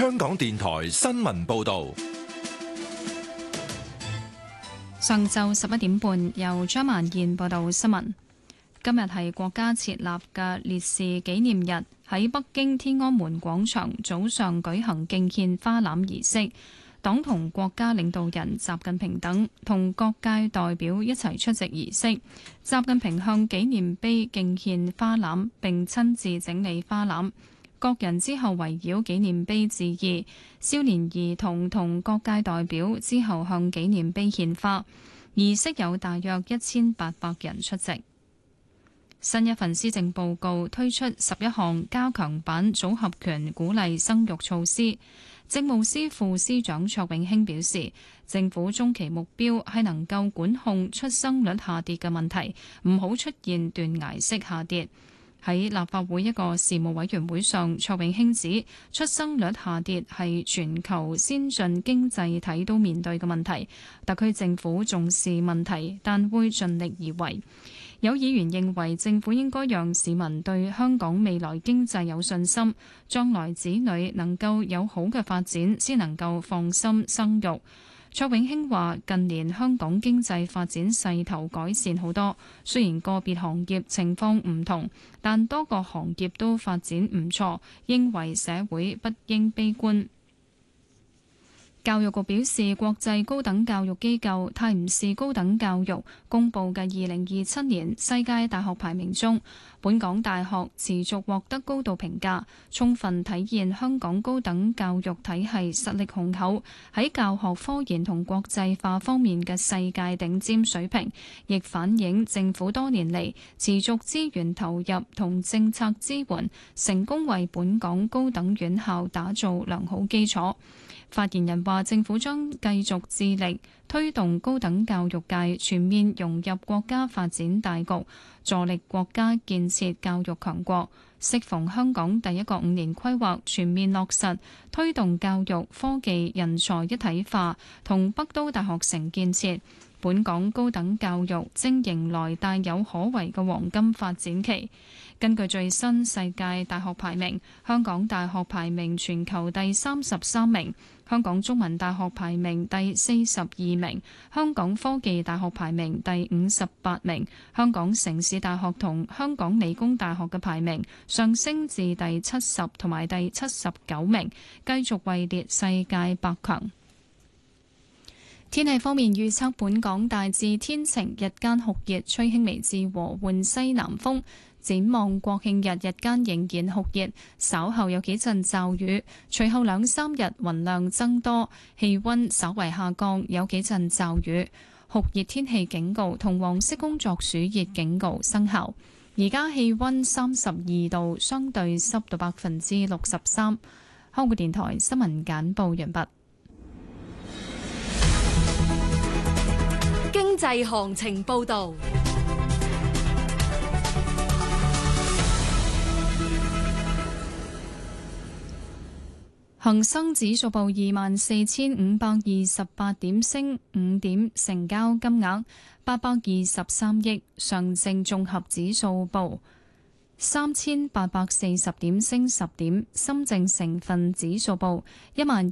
香港電台新聞報道。 上晝11點半，由張曼燕報道新聞。今日係國家設立嘅烈士紀念日，喺北京天安門廣場早上舉行敬獻花籃儀式。黨同國家領導人習近平等同各界代表一齊出席儀式。習近平向紀念碑敬獻花籃，並親自整理花籃。各人之後圍繞紀念碑致意，少年兒童同各界代表之後向紀念碑獻花。儀式有大約1800人出席。新一份施政報告推出11項加強版組合拳鼓勵生育措施。政務司副司長卓永興表示，政府中期目標係能夠管控出生率下跌嘅問題，唔好出現斷崖式下跌。喺立法會一個事務委員會上，卓永興指出生率下跌係全球先進經濟體都面對嘅問題，特區政府重視問題，但會盡力而為。有議員認為政府應該讓市民對香港未來經濟有信心，將來子女能夠有好嘅發展，先能夠放心生育。卓永興話：近年香港經濟發展勢頭改善好多，雖然個別行業情況唔同，但多個行業都發展唔錯，認為社會不應悲觀。教育局表示，國際高等教育機構泰晤士高等教育公佈嘅2027年世界大學排名中，本港大學持續獲得高度評價，充分體現香港高等教育體系實力雄厚，喺教學科研同國際化方面嘅世界頂尖水平，亦反映政府多年嚟持續資源投入同政策支援，成功為本港高等院校打造良好基礎。發言人話：政府將繼續致力推動高等教育界全面融入國家發展大局，助力國家建設教育強國。適逢香港第一個5年規劃全面落實，推動教育科技人才一體化同北都大學城建設，本港高等教育正迎來大有可為嘅黃金發展期。根據最新世界大學排名，香港大學排名全球第33名，香港中文大學排名第42名，香港科技大學排名第58名，香港城市大學同香港理工大學嘅排名上升至第70同埋第79名，繼續位列世界百強。天氣方面預測，本港大致天晴，日間酷熱，吹輕微至和緩西南風。展望國慶日，日間仍然酷熱，稍後有幾陣驟雨，隨後2-3日雲量增多，氣溫稍為下降，有幾陣驟雨。酷熱天氣警告同黃色工作暑熱警告生效。而家氣溫32度，相對濕度63%。香港電台新聞簡報完畢。 經濟行情報道。 恒生指數報24,528點，升5點，成交金額823億。上證綜合指數報3,840點，升10點。深證成分指數報